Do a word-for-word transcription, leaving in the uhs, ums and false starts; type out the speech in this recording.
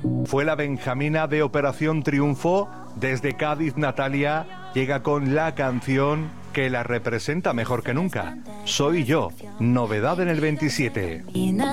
Fue la benjamina de Operación Triunfo. Desde Cádiz, Natalia llega con la canción que la representa mejor que nunca. Soy yo, novedad en el veintisiete.